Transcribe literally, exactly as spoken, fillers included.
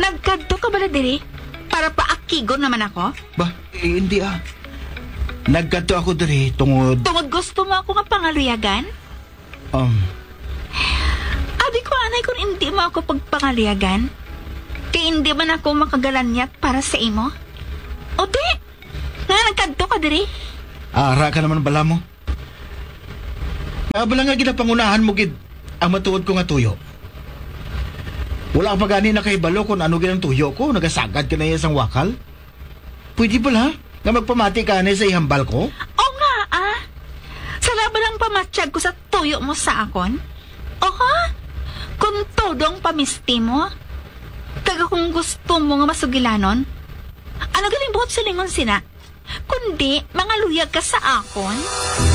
Nagkadto ka bala diri? Para paakigon naman ako? Ba, eh, hindi ah. Nagkadto ako diri tungod... Tungod gusto mo ako nga pangaluyagan? Um, Abi ko anay kung hindi mo ako pagpangaluyagan. Kaya hindi man ako makagalanyat para sa imo. O di, nga nagkadto ka diri? ara ka naman bala mo. Abala nga ginapangunahan mo gid ang matuod ko nga tuyo. Wala ka pa gani nakahibalo kung ano ginang tuyo ko. Nagasagad ka na isang wakal. Pwede pala nga magpamati ka na sa ihambal ko? O nga ah. Sala ba lang pamatsyag ko sa tuyo mo sa akon? O ha? Kung todong pamisti mo? Taga kung gusto mo nga masugilanon? Ano galing buot sa lingon sina? Kundi, mga luyag ka sa akon?